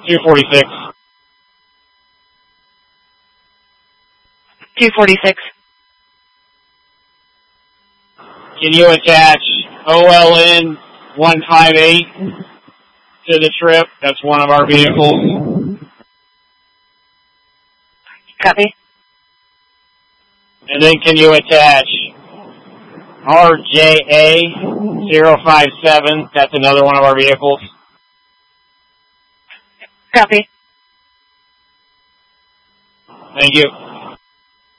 246. 246. Can you attach OLN 158 to the trip? That's one of our vehicles. Copy. And then can you attach RJA 057? That's another one of our vehicles. Copy. Thank you.